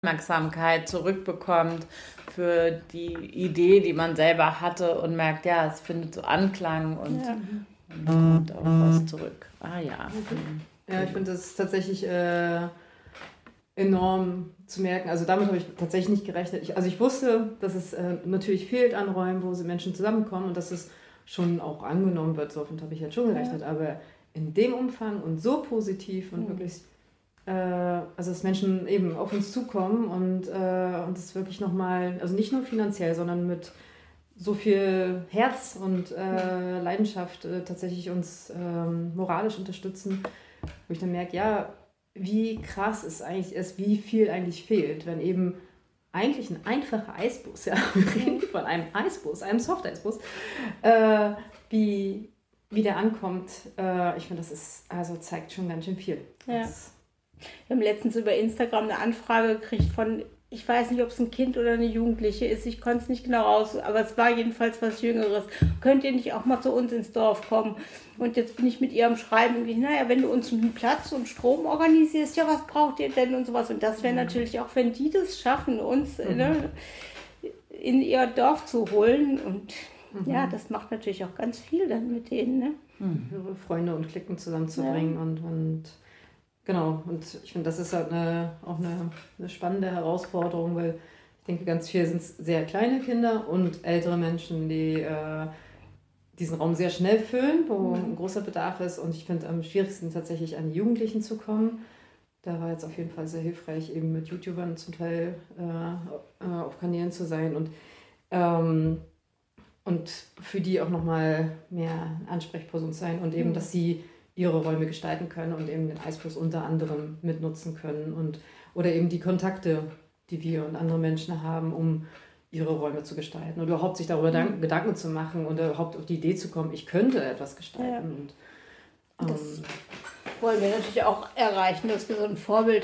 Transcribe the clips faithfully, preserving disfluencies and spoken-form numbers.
Aufmerksamkeit zurückbekommt für die Idee, die man selber hatte und merkt, ja, es findet so Anklang und, Ja. und kommt auch was zurück. Ah ja. Ja, ich finde das tatsächlich äh, enorm zu merken. Also damit habe ich tatsächlich nicht gerechnet. Ich, also ich wusste, dass es äh, natürlich fehlt an Räumen, wo sie Menschen zusammenkommen und dass es schon auch angenommen wird. So habe ich jetzt schon gerechnet. Ja. Aber in dem Umfang und so positiv und mhm. wirklich, äh, also dass Menschen eben auf uns zukommen und äh, und das wirklich nochmal, also nicht nur finanziell, sondern mit so viel Herz und äh, Leidenschaft äh, tatsächlich uns ähm, moralisch unterstützen, wo ich dann merke, ja, wie krass es eigentlich ist, wie viel eigentlich fehlt, wenn eben eigentlich ein einfacher Eisbus, ja, wir reden von einem Eisbus, einem Soft-Eisbus, äh, wie, wie der ankommt. Äh, ich finde, das ist, also zeigt schon ganz schön viel. Ja. Wir haben letztens über Instagram eine Anfrage gekriegt von, ich weiß nicht, ob es ein Kind oder eine Jugendliche ist, ich konnte es nicht genau raus, aber es war jedenfalls was Jüngeres. Könnt ihr nicht auch mal zu uns ins Dorf kommen? Und jetzt bin ich mit ihr am Schreiben, naja, wenn du uns einen Platz und Strom organisierst, ja, was braucht ihr denn und sowas? Und das wäre mhm. natürlich auch, wenn die das schaffen, uns mhm. ne, in ihr Dorf zu holen. Und mhm. ja, das macht natürlich auch ganz viel dann mit denen. Ne? Mhm. Ihre Freunde und Klicken zusammenzubringen ja. und, und genau, und ich finde, das ist halt eine, auch eine, eine spannende Herausforderung, weil ich denke, ganz viel sind es sehr kleine Kinder und ältere Menschen, die äh, diesen Raum sehr schnell füllen, wo ein großer Bedarf ist. Und ich finde, am schwierigsten tatsächlich an die Jugendlichen zu kommen. Da war jetzt auf jeden Fall sehr hilfreich, eben mit YouTubern zum Teil äh, auf Kanälen zu sein und, ähm, und für die auch nochmal mehr Ansprechperson sein und eben, dass sie ihre Räume gestalten können und eben den Eisbus unter anderem mitnutzen können und oder eben die Kontakte, die wir und andere Menschen haben, um ihre Räume zu gestalten oder überhaupt sich darüber mhm. Gedanken zu machen und überhaupt auf die Idee zu kommen, ich könnte etwas gestalten. Ja. Und, ähm, das wollen wir natürlich auch erreichen, dass wir so ein Vorbild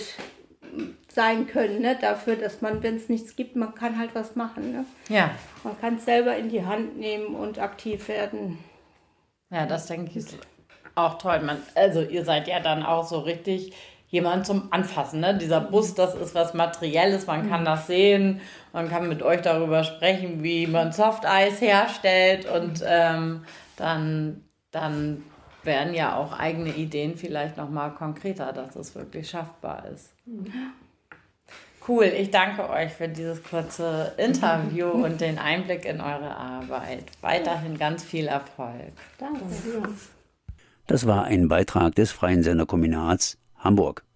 sein können, ne? Dafür, dass man, wenn es nichts gibt, man kann halt was machen. Ne? Ja. Man kann es selber in die Hand nehmen und aktiv werden. Ja, das denke ich ist auch toll. Man, also ihr seid ja dann auch so richtig jemand zum Anfassen. Ne? Dieser Bus, das ist was Materielles, man kann das sehen, man kann mit euch darüber sprechen, wie man Softeis herstellt und ähm, dann, dann werden ja auch eigene Ideen vielleicht nochmal konkreter, dass es wirklich schaffbar ist. Cool, ich danke euch für dieses kurze Interview und den Einblick in eure Arbeit. Weiterhin ganz viel Erfolg. Danke. Das war ein Beitrag des Freien Senderkombinats Hamburg.